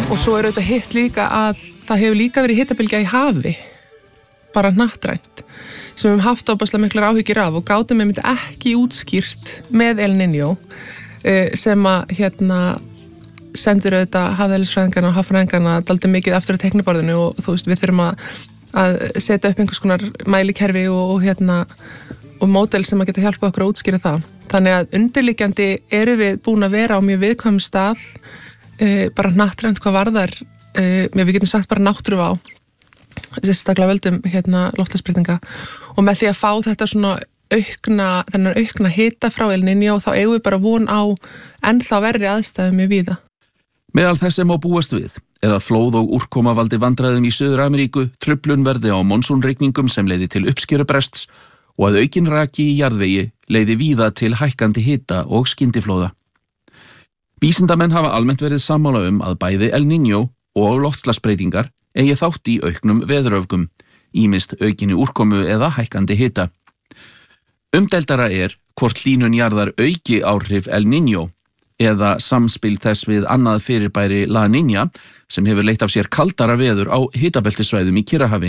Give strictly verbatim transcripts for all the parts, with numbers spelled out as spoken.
Og svo er auðvitað hitt líka að það hefur líka verið hitabylgja í hafi, bara hnattrænt, sem við höfum haft óbærslega miklar áhyggjur af og gátum við myndi ekki útskýrt með El Niño sem að hérna sendir auðvitað hafeðlisfræðingarna og haffræðingarna dálítið mikið aftur á teikniborðinu og þú veist við þurfum að, að setja upp einhvers konar mælikerfi og, og hérna og módel sem að geta hjálpað okkur að útskýra það. Þannig að undirliggjandi erum við búin að vera á mjög viðkvæmum stað uh, bara hnattrænt hvað varðar uh, við getum sagt bara náttúruvá sérstaklega völdum hérna loftslagsbreytinga og með því að fá þetta svona aukna, þennan aukna hita frá El Niño þá eigum við bara von á ennþá verri aðstæðum mjög víða. Meðal þess sem á búast við er að flóð og úrkoma valdi vandræðum í Suður-Ameríku, truflun verði á monsúnrigningum sem leiði til uppskerubrests og að aukin raki í jarðvegi leiði víða til hækkandi hita og skyndiflóða. Vísindamenn hafa almennt verið sammála um að bæði El Niño og loftslagsbreytingar eigi þátt í auknum veðuröfgum, ýmist aukinni úrkomu eða hækkandi hita. Umdeildara er hvort hlýnun jarðar auki áhrif El Niño eða samspil þess við annað fyrirbæri La Niña sem hefur leitt af sér kaldara veður á hitabeltissvæðum í Kyrrahafi.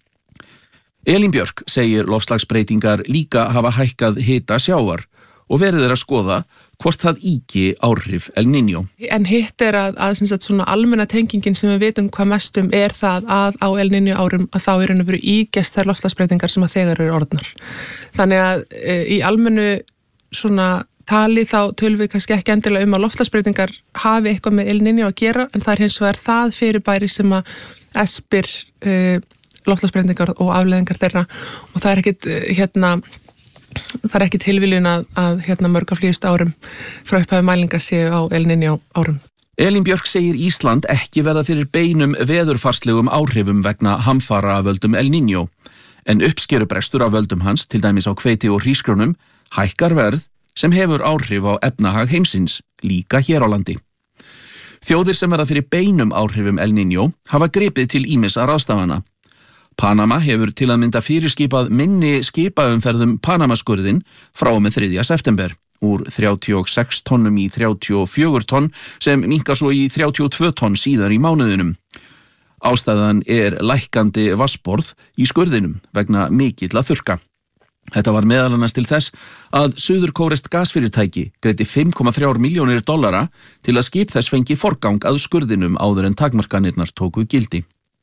Elín Björk segir loftslagsbreytingar líka hafa hækkað hita sjávar og verið er að skoða hvort það íki áhrif El Niño. En hitt er að, að sem sagt, svona almenna tengingin sem við vitum hvað mest um er það að á El Niño árum að þá er henni verið ígest þær loftslagsbreytingar sem að þegar eru orðnar. Þannig að e, í almennu svona tali þá tölum við kannski ekki endilega um að loftslagsbreytingar hafi eitthvað með El Niño að gera en það er hins vegar það fyrirbæri sem að espir e, loftslagsbreytingar og afleiðingar þeirra og það er ekkit hérna það er ekki tilviljun að, að hérna mörg af hlýjustu árum frá upphafi mælinga séu á El Niño árum. Elín Björk segir Ísland ekki verða fyrir beinum veðurfarslegum áhrifum vegna hamfara af völdum El Niño, en uppskerubrestur af völdum hans, til dæmis á hveiti og hrísgrjónum, hækkar verð sem hefur áhrif á efnahag heimsins, líka hér á landi. Þjóðir sem verða fyrir beinum áhrifum El Niño hafa gripið til ýmissa ráðstafana. Panama hefur til að mynda fyrirskipað minni skipaumferðum Panamaskurðin frá og með þriðja september, úr þrjátíu og sex tonnum í þrjátíu og fjögur tonn sem minnkar svo í þrjátíu og tvö tonn síðar í mánuðinum. Ástæðan er lækkandi vatnsborð í skurðinum vegna mikilla þurrka. Þetta var meðal annars til þess að suðurkórest gasfyrirtæki greiddi fimm komma þrjár milljónir dollara til að skip þess fengi forgang að skurðinum áður en takmarkanirnar tóku gildi.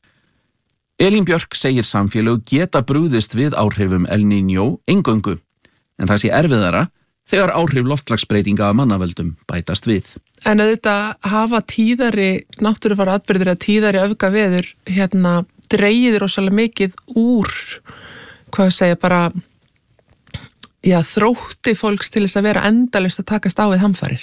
Elín Björk segir samfélög geta brugðist við áhrifum El Niño eingöngu, en það sé erfiðara þegar áhrif loftslagsbreytinga af mannavöldum bætast við. En auðvitað hafa tíðari náttúrufara atburðir eða tíðari öfgaveður hérna dregið rosalega mikið úr, hvað ég segja, bara já, þrótti fólks til þess að vera endalaust að takast á við hamfarir.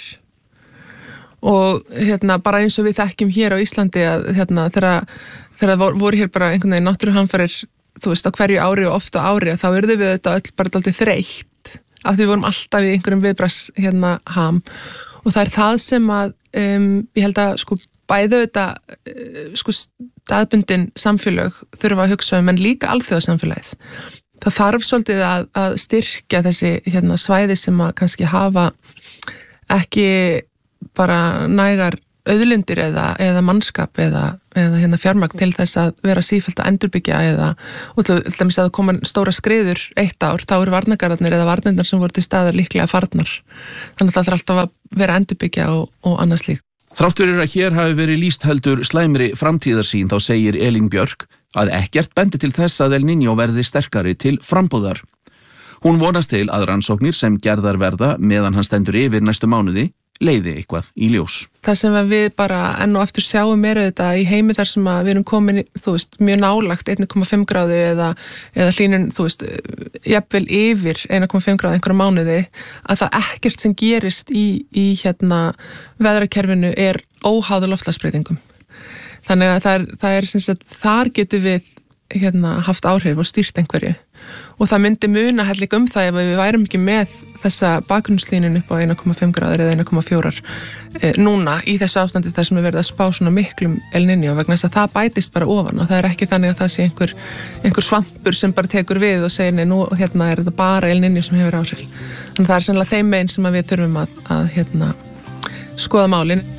Og hérna bara eins og við þekkjum hér á Íslandi að hérna þegar þegar það voru hér bara einhvern veginn náttúruhamfarir, þú veist, á hverju ári og ofta ári, þá urðum við þetta öll bara dálítið þreytt af því við vorum alltaf í einhverjum viðbragðs hérna ham og það er það sem að um, ég held að sko bæðu þetta sko staðbundin samfélög þurfa að hugsa um en líka alþjóðasamfélagið. Það þarf svolítið að, að styrkja þessi hérna svæði sem að kannski hafa ekki bara nægar auðlindir eða, eða mannskap eða, eða hérna fjármagn til þess að vera sífellt að endurbyggja eða og til dæmis að það koma stóra skriður eitt ár, þá eru varnargarðarnir eða varnirnar sem voru til staðar líklega farnar. Þannig að það þarf alltaf að vera að endurbyggja og, og annað slíkt. Þrátt fyrir að hér hafi verið lýst heldur slæmri framtíðarsýn þá segir Elín Björk að ekkert bendi til þess að El Niño verði sterkari til frambúðar. Hún vonast til að rannsóknir sem gerðar verða meðan hann stendur yfir næstu mánuði leiði eitthvað í ljós. Það sem við bara enn og aftur sjáum er þetta í heimi þar sem við erum komin, þú veist, mjög nálagt einn komma fimm gráðu eða, eða hlýnun, þú veist, jafnvel yfir einn komma fimm gráðu einhverja mánuði, að það ekkert sem gerist í, í hérna veðrakerfinu er óháð loftslagsbreytingum. Þannig að það er, það er sem sagt, þar getur við hérna haft áhrif og stýrt einhverju. Og það myndi muna hellig um það ef við værum ekki með þessa bakgrunnslínun upp á einn komma fimm gráður eða einn komma fjögur e, núna í þessu ástandi þar sem við verðum að spá svona miklum El Niño vegna þess að það bætist bara ofan og það er ekki þannig að það sé einhver, einhver svampur sem bara tekur við og segir nei, nú hérna er þetta bara El Niño sem hefur áhrif. Þannig það er sannlega þeim megin sem að við þurfum að, að hérna, skoða málin.